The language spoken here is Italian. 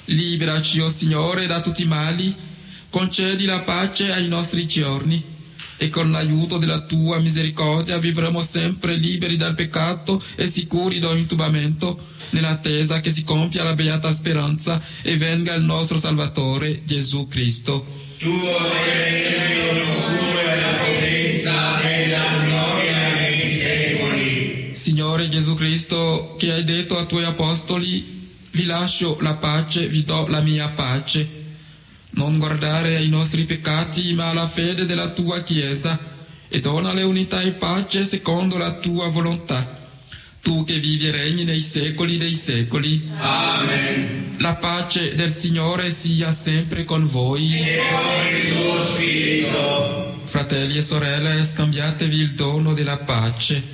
Liberaci, o Signore, da tutti i mali, concedi la pace ai nostri giorni e con l'aiuto della tua misericordia vivremo sempre liberi dal peccato e sicuri da ogni turbamento, nell'attesa che si compia la beata speranza e venga il nostro Salvatore, Gesù Cristo. Tuo regno, il procura, la potenza e la gloria nei secoli. Signore Gesù Cristo, che hai detto ai tuoi apostoli: vi lascio la pace, vi do la mia pace. Non guardare ai nostri peccati, ma alla fede della tua Chiesa, e donale unità e pace secondo la tua volontà. Tu che vivi e regni nei secoli dei secoli. Amen. La pace del Signore sia sempre con voi. E con il tuo spirito. Fratelli e sorelle, scambiatevi il dono della pace.